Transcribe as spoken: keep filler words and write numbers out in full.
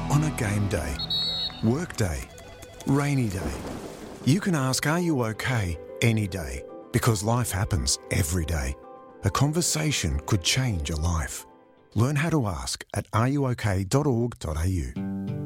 On a game day, work day, rainy day, you can ask, are you okay, any day, because life happens every day. A conversation could change a life. Learn how to ask at are you okay dot org dot a u.